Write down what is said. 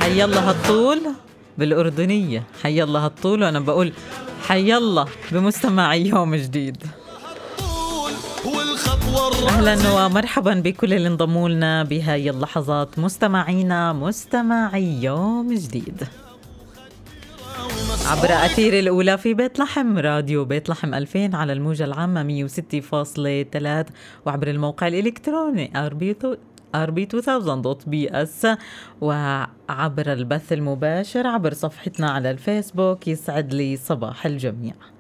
حي الله هالطول بالأردنية، حي الله هالطول، وأنا بقول حي الله بمستمعي يوم جديد. أهلا ومرحبا بكل اللي انضموا لنا بهاي اللحظات، مستمعينا مستمعي يوم جديد عبر أثير الأولى في بيت لحم، راديو بيت لحم 2000 على الموجة العامة 106.3، وعبر الموقع الإلكتروني rb2000.bs، وعبر البث المباشر عبر صفحتنا على الفيسبوك. يسعد لي صباح الجميع.